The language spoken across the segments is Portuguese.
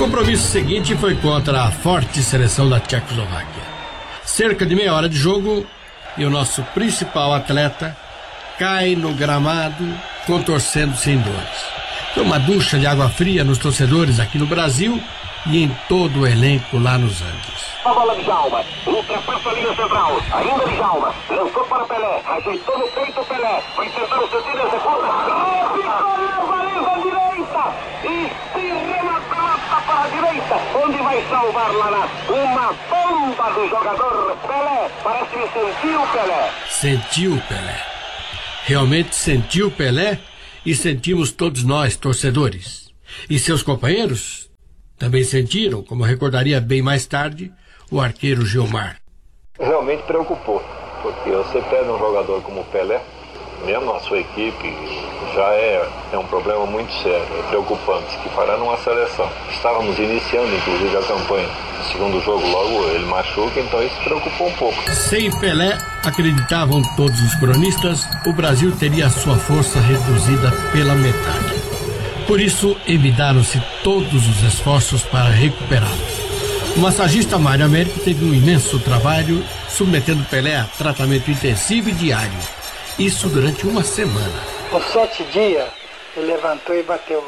compromisso seguinte foi contra a forte seleção da Tchecoslováquia. Cerca de meia hora de jogo e o nosso principal atleta cai no gramado, contorcendo-se em dores. Foi uma ducha de água fria nos torcedores aqui no Brasil e em todo o elenco lá nos Andes. A bola de Djalma, ultrapassa a linha central, ainda de Djalma, lançou para Pelé, ajeitou no peito Pelé, foi tentar o sentido, executa, ficou na baliza direita, e se remata para a direita, onde vai salvar lá uma bomba do jogador Pelé, parece que sentiu Pelé. Sentiu Pelé. Realmente sentiu Pelé e sentimos todos nós, torcedores. E seus companheiros também sentiram, como recordaria bem mais tarde, o arqueiro Gilmar. Realmente preocupou, porque você perde um jogador como o Pelé, mesmo a sua equipe, já é um problema muito sério, é preocupante, que fará numa seleção. Estávamos iniciando, inclusive, a campanha. No segundo jogo, logo, ele machuca, então isso preocupou um pouco. Sem Pelé, acreditavam todos os cronistas, o Brasil teria a sua força reduzida pela metade. Por isso, evitaram-se todos os esforços para recuperá-lo. O massagista Mário Américo teve um imenso trabalho, submetendo Pelé a tratamento intensivo e diário. Isso durante uma semana. Com 7 dias, ele levantou e bateu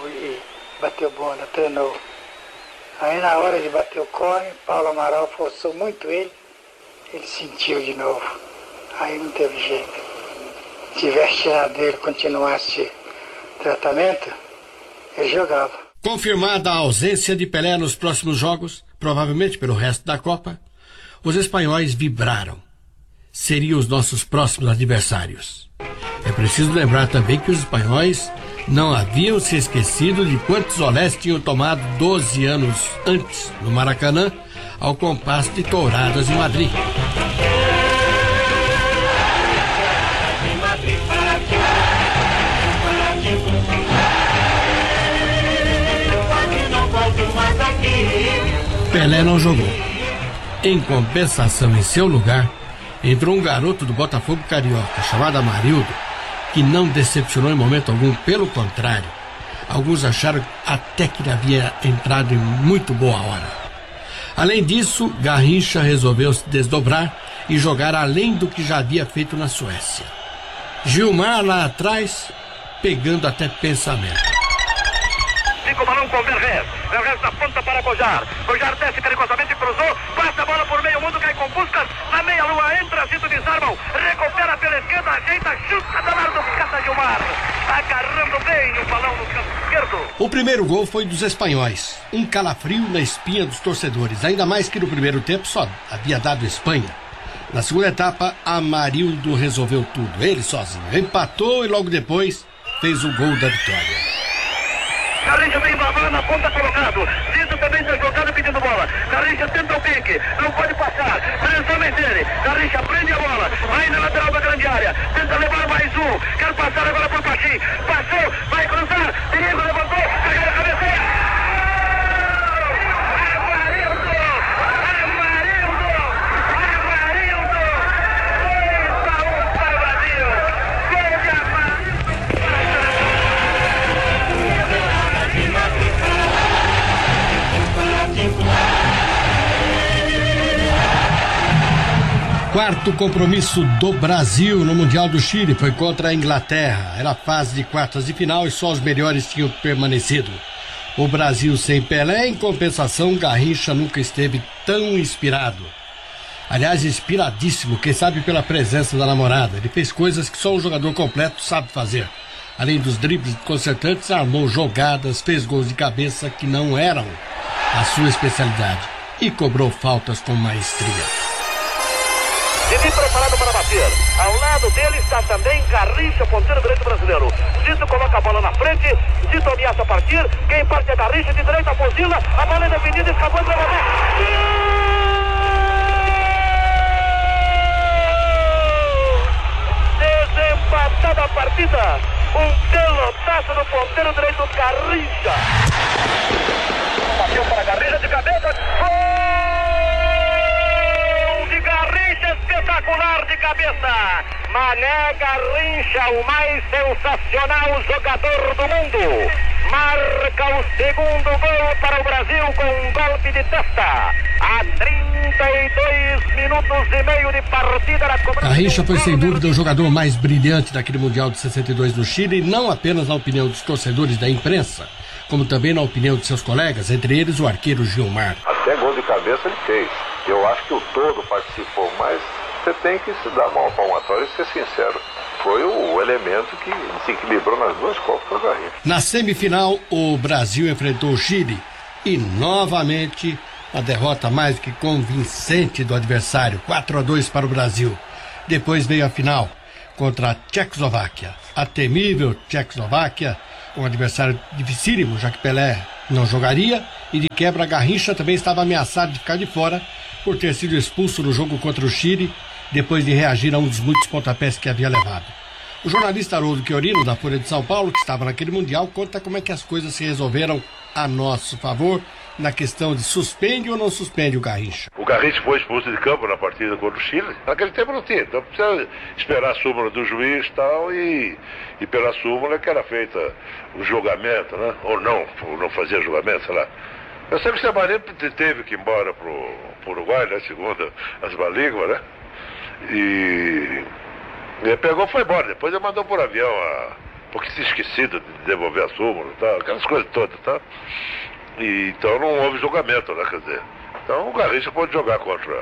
bola, treinou. Aí na hora de bater o cone, Paulo Amaral forçou muito ele sentiu de novo. Aí não teve jeito. Se tivesse tirado dele, continuasse tratamento, ele jogava. Confirmada a ausência de Pelé nos próximos jogos, provavelmente pelo resto da Copa, os espanhóis vibraram. Seriam os nossos próximos adversários. É preciso lembrar também que os espanhóis não haviam se esquecido de quantos olés tinham tomado 12 anos antes, no Maracanã, ao compasso de touradas em Madrid. Pelé não jogou. Em compensação, em seu lugar, entrou um garoto do Botafogo Carioca, chamado Amarildo, que não decepcionou em momento algum, pelo contrário. Alguns acharam até que ele havia entrado em muito boa hora. Além disso, Garrincha resolveu se desdobrar e jogar além do que já havia feito na Suécia. Gilmar lá atrás, pegando até pensamento. Fica o balão com o Vergés da ponta para Bojar desce perigosamente, cruzou, passa a bola por meio mundo, cai com Puskas, na meia lua entra, Zito desarmam, recupera pela esquerda, ajeita, chuta, danado, cata Gilmar, agarrando bem o balão no canto esquerdo. O primeiro gol foi dos espanhóis, um calafrio na espinha dos torcedores, ainda mais que no primeiro tempo só havia dado Espanha. Na segunda etapa, Amarildo resolveu tudo, ele sozinho, empatou e logo depois fez o gol da vitória. Garrincha vem babando na ponta colocado. Zito também está jogando pedindo bola. Garrincha tenta o pique. Não pode passar. Pressão dele. Garrincha prende a bola. Vai na lateral da grande área. Tenta levar mais um. Quer passar agora por Pachim. Passou. Vai cruzar. Perigo, levantou. Pegou a cabeceira. Quarto compromisso do Brasil no Mundial do Chile foi contra a Inglaterra. Era a fase de quartas de final e só os melhores tinham permanecido. O Brasil sem Pelé, em compensação, Garrincha nunca esteve tão inspirado. Aliás, inspiradíssimo, quem sabe pela presença da namorada. Ele fez coisas que só um jogador completo sabe fazer. Além dos dribles concertantes, armou jogadas, fez gols de cabeça que não eram a sua especialidade e cobrou faltas com maestria. Didi preparado para bater. Ao lado dele está também Garrincha, ponteiro direito brasileiro. Zito coloca a bola na frente. Zito ameaça partir. Quem parte é Garrincha, de direita fuzila. A bola é defendida, escapou entre a desempatada a partida. Um pelotaço do ponteiro direito Garrincha. Bateu para Garrincha de cabeça. Espetacular de cabeça. Mané Garrincha, o mais sensacional jogador do mundo. Marca o Segundo gol para o Brasil com um golpe de testa. A 32 minutos e meio de partida na cobrança. Garrincha foi sem dúvida o jogador mais brilhante daquele Mundial de 62 no Chile, não apenas na opinião dos torcedores da imprensa, como também na opinião de seus colegas, entre eles o arqueiro Gilmar. Até gol de cabeça ele fez. Eu acho que o todo participou, mas você tem que se dar uma palmatória e ser sincero. Foi o elemento que se equilibrou nas duas Copas do Garrincha. Na semifinal, o Brasil enfrentou o Chile e, novamente, a derrota mais que convincente do adversário, 4-2 para o Brasil. Depois veio a final contra a Tchecoslováquia. A temível Tchecoslováquia, um adversário dificílimo, já que Pelé não jogaria, e de quebra Garrincha também estava ameaçado de ficar de fora por ter sido expulso no jogo contra o Chile, depois de reagir a um dos muitos pontapés que havia levado. O jornalista Haroldo Chiorino, da Folha de São Paulo, que estava naquele Mundial, conta como é que as coisas se resolveram a nosso favor na questão de suspende ou não suspende o Garrincha. O Garrincha foi expulso de campo na partida contra o Chile. Naquele tempo não tinha, então precisa esperar a súmula do juiz e pela súmula que era feita o julgamento, né? Ou não fazia julgamento, sei lá. Eu sei que o Semarinho teve que ir embora pro Uruguai, né? Segundo as balíguas, né? E ele pegou e foi embora. Depois ele mandou por avião, porque se esquecido de devolver a súmula e tal, aquelas coisas todas, tá? E, então não houve julgamento, né? Quer dizer, então o Garrincha pode jogar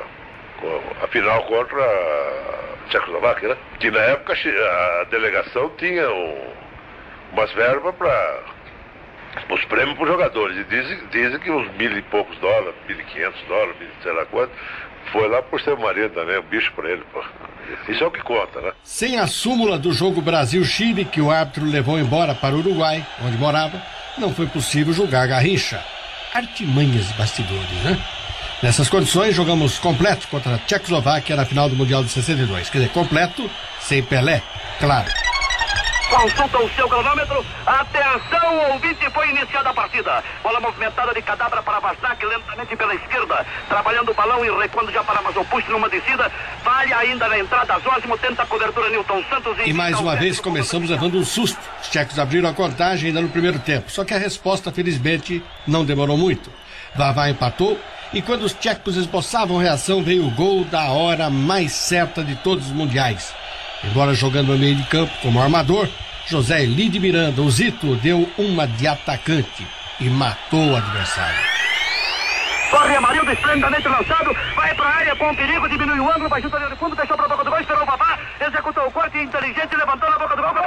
a final contra a Tchecoslováquia, né? Que na época a delegação tinha umas verbas para os prêmios para os jogadores. E dizem que uns $1.000 e poucos, $1.500, sei lá quanto, foi lá por ser marido também, um bicho para ele, pô. Isso é o que conta, né? Sem a súmula do jogo Brasil-Chile, que o árbitro levou embora para o Uruguai, onde morava, não foi possível julgar Garrincha. Artimanhas e bastidores, né? Nessas condições, jogamos completo contra a Tchecoslováquia na final do Mundial de 62. Quer dizer, completo, sem Pelé, claro. Consulta o seu cronômetro. Atenção, ouvinte, foi iniciada a partida. Bola movimentada de Cadabra para Vasnak, lentamente pela esquerda, trabalhando o balão e recuando já para Mazopush numa descida. Falha ainda na entrada, Zósimo tenta a cobertura, Newton Santos. E mais uma vez começamos levando um susto. Os tchecos abriram a contagem ainda no primeiro tempo. Só que a resposta, felizmente, não demorou muito. Vavá empatou e quando os tchecos esboçavam reação, veio o gol da hora mais certa de todos os mundiais. Embora jogando no meio de campo como armador, José Elide Miranda, o Zito, deu uma de atacante e matou o adversário. Corre Amarildo, esplendidamente lançado, vai para a área com perigo, diminui o ângulo, vai junto ali no fundo, deixou para a boca do gol, esperou o Vavá, executou o corte inteligente, levantou na boca do gol,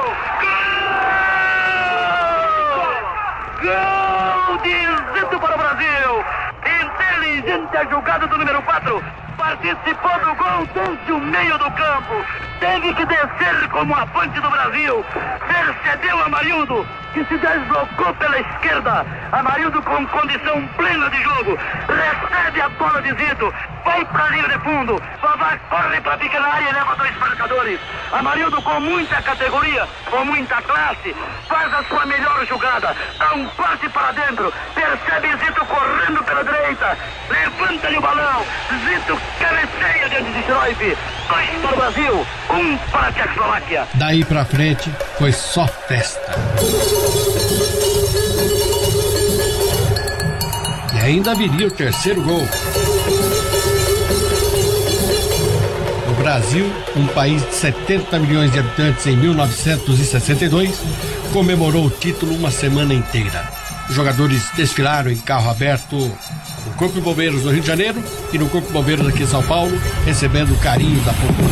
gol de Zito para o Brasil. Inteligente a jogada do número 4. Participou do gol desde o meio do campo. Teve que descer como avante do Brasil. Percebeu Amarildo, que se deslocou pela esquerda. Amarildo com condição plena de jogo. Recebe a bola de Zito. Vai para a linha de fundo. Vavá corre para a pequena área e leva 2 marcadores. Amarildo com muita categoria, com muita classe. Faz a sua melhor jogada. Dá um passe para dentro. Percebe Zito correndo pela direita. Levanta-lhe o balão. Zito cabeceia diante de Schroif. 2 para o Brasil, 1 para a Tchecoslováquia. Daí pra frente foi só festa. E ainda viria o terceiro gol. O Brasil, um país de 70 milhões de habitantes em 1962, comemorou o título uma semana inteira. Os jogadores desfilaram em carro aberto no Corpo de Bombeiros do Rio de Janeiro e no Corpo de Bombeiros aqui em São Paulo, recebendo o carinho da população.